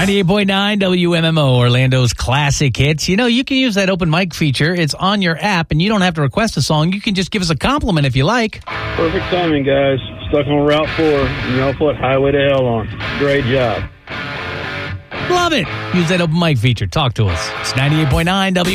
98.9 WMMO, Orlando's classic hits. You know, you can use that open mic feature. It's on your app, and you don't have to request a song. You can just give us a compliment if you like. Perfect timing, guys. Stuck on Route 4, and y'all put Highway to Hell on. Great job. Love it. Use that open mic feature. Talk to us. It's 98.9 W.